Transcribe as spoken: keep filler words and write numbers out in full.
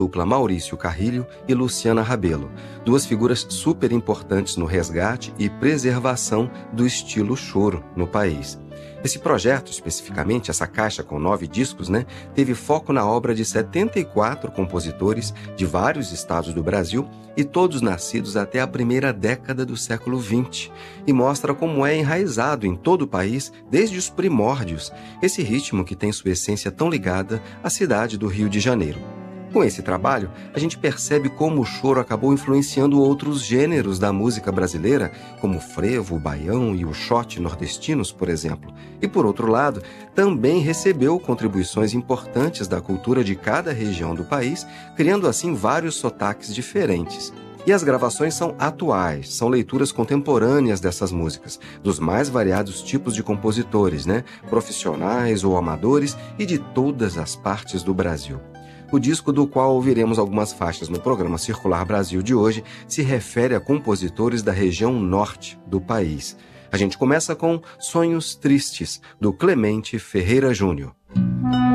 dupla Maurício Carrilho e Luciana Rabelo, duas figuras super importantes no resgate e preservação do estilo choro no país. Esse projeto, especificamente, essa caixa com nove discos, né, teve foco na obra de setenta e quatro compositores de vários estados do Brasil e todos nascidos até a primeira década do século vinte, e mostra como é enraizado em todo o país, desde os primórdios, esse ritmo que tem sua essência tão ligada à cidade do Rio de Janeiro. Com esse trabalho, a gente percebe como o choro acabou influenciando outros gêneros da música brasileira, como o frevo, o baião e o shot nordestinos, por exemplo. E, por outro lado, também recebeu contribuições importantes da cultura de cada região do país, criando assim vários sotaques diferentes. E as gravações são atuais, são leituras contemporâneas dessas músicas, dos mais variados tipos de compositores, né? Profissionais ou amadores e de todas as partes do Brasil. O disco do qual ouviremos algumas faixas no programa Circular Brasil de hoje se refere a compositores da região norte do país. A gente começa com Sonhos Tristes, do Clemente Ferreira Júnior.